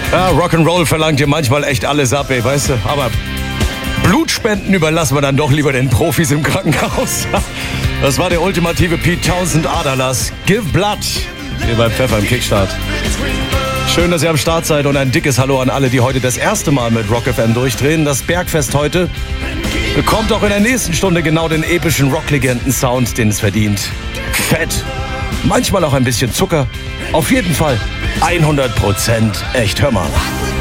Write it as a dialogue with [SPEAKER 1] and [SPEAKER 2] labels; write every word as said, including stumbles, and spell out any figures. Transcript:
[SPEAKER 1] Ja, Rock'n'Roll verlangt dir manchmal echt alles ab, ey, weißt du? Aber Blutspenden überlassen wir dann doch lieber den Profis im Krankenhaus. Das war der ultimative Pete Townshend Aderlass. Give Blood. Hier beim Pfeffer im Kickstart. Schön, dass ihr am Start seid und ein dickes Hallo an alle, die heute das erste Mal mit Rock F M durchdrehen. Das Bergfest heute bekommt auch in der nächsten Stunde genau den epischen Rocklegenden-Sound, den es verdient. Fett, manchmal auch ein bisschen Zucker. Auf jeden Fall hundert Prozent echt. Hör mal.